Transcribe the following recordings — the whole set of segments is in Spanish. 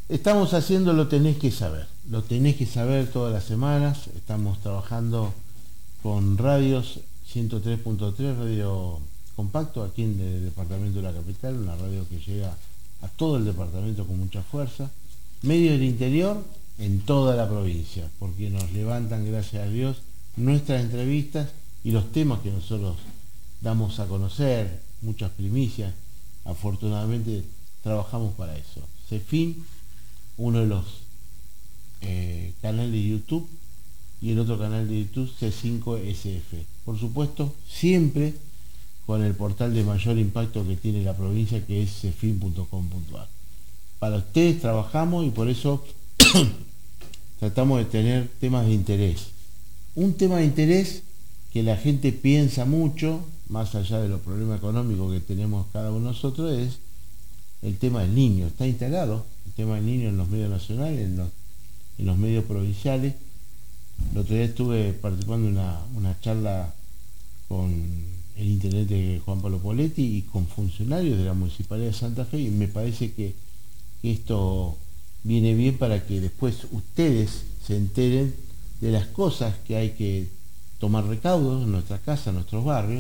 Estamos haciendo Lo Tenés que Saber. Lo tenés que saber todas las semanas. Estamos trabajando con radios 103.3, radio compacto, aquí en el departamento de la capital, una radio que llega a todo el departamento con mucha fuerza. Medios del interior en toda la provincia, porque nos levantan, gracias a Dios, nuestras entrevistas y los temas que nosotros damos a conocer, muchas primicias. Afortunadamente trabajamos para eso. CEFIN, uno de los canales de YouTube, y el otro canal de YouTube, C5SF. Por supuesto, siempre con el portal de mayor impacto que tiene la provincia, que es cefin.com.ar. Para ustedes trabajamos y por eso tratamos de tener temas de interés. Un tema de interés que la gente piensa mucho, más allá de los problemas económicos que tenemos cada uno de nosotros, es el tema del niño. Está instalado el tema del niño en los medios nacionales, en los medios provinciales. El otro día estuve participando en una charla con el intendente Juan Pablo Poletti y con funcionarios de la Municipalidad de Santa Fe, y me parece que esto viene bien para que después ustedes se enteren de las cosas que hay que tomar recaudos en nuestra casa, en nuestros barrios,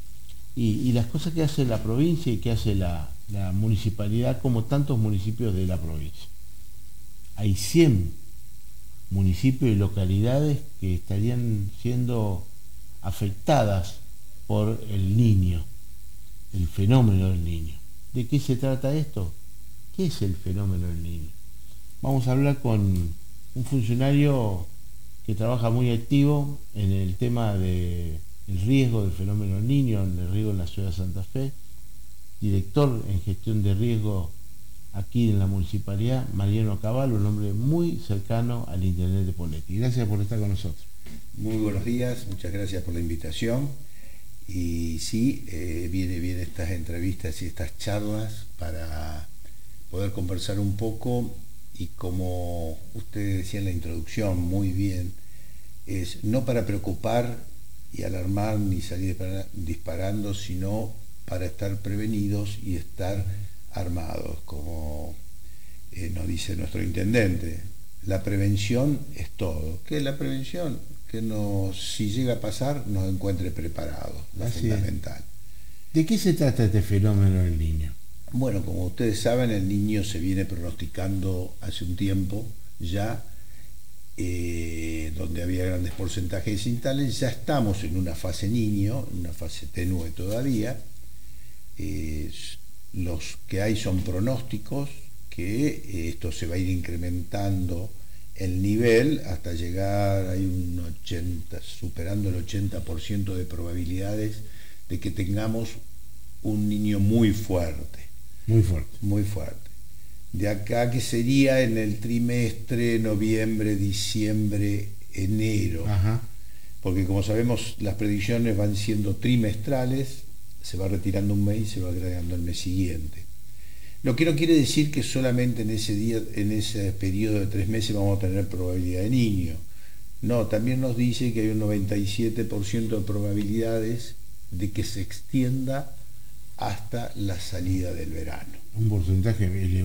y las cosas que hace la provincia y que hace la municipalidad, como tantos municipios de la provincia. Hay 100 municipios y localidades que estarían siendo afectadas por el niño, el fenómeno del niño. ¿De qué se trata esto? ¿Qué es el fenómeno del niño? Vamos a hablar con un funcionario que trabaja muy activo en el tema del riesgo del fenómeno del niño, en el riesgo en la ciudad de Santa Fe, director en gestión de riesgo aquí en la municipalidad, Mariano Cavallo, un hombre muy cercano al intendente Poletti. Gracias por estar con nosotros. Muy buenos días, muchas gracias por la invitación. Y sí, viene bien estas entrevistas y estas charlas para poder conversar un poco, y como usted decía en la introducción muy bien, es no para preocupar y alarmar ni salir disparando, sino para estar prevenidos y estar armados, como nos dice nuestro intendente. La prevención es todo. ¿Qué es la prevención? Que si llega a pasar, nos encuentre preparados, lo fundamental. ¿De qué se trata este fenómeno del niño? Bueno, como ustedes saben, el niño se viene pronosticando hace un tiempo ya, donde había grandes porcentajes de incidentales. Ya estamos en una fase niño, una fase tenue todavía. Los que hay son pronósticos, que esto se va a ir incrementando el nivel hasta llegar a un 80, superando el 80% de probabilidades de que tengamos un niño muy fuerte. Muy fuerte. Muy fuerte. De acá, que sería en el trimestre noviembre, diciembre, enero. Ajá. Porque como sabemos, las predicciones van siendo trimestrales, se va retirando un mes y se va agregando el mes siguiente. Lo que no quiere decir que solamente en ese periodo de 3 meses vamos a tener probabilidad de niño. No, también nos dice que hay un 97% de probabilidades de que se extienda hasta la salida del verano. Un porcentaje elevado.